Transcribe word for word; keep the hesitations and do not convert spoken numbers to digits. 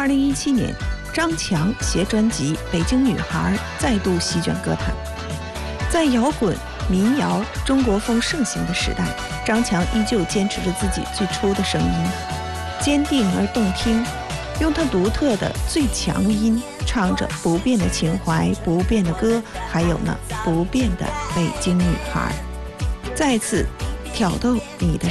二零一七年，张强携专辑《北京女孩》再度席卷歌坛。在摇滚、民谣、中国风盛行的时代，张强依旧坚持着自己最初的声音，坚定而动听，用他独特的最强音唱着不变的情怀、不变的歌，还有呢不变的北京女孩。再次挑逗你的